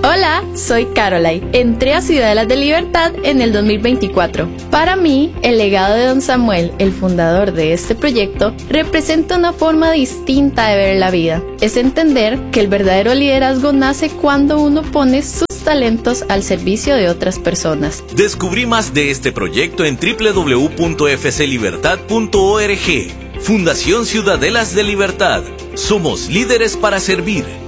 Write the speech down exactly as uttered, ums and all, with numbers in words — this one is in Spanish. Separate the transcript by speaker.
Speaker 1: Hola, soy Caroline. Entré a Ciudadelas de Libertad en el dos mil veinticuatro. Para mí, el legado de don Samuel, el fundador de este proyecto, representa una forma distinta de ver la vida. Es entender que el verdadero liderazgo nace cuando uno pone sus talentos al servicio de otras personas.
Speaker 2: Descubrí más de este proyecto en doble u doble u doble u punto f c libertad punto org. Fundación Ciudadelas de Libertad. Somos líderes para servir.